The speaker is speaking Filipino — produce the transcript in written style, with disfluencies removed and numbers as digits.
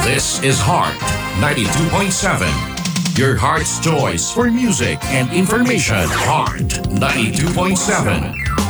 This is Heart 92.7. Your heart's choice for music and information. Heart 92.7.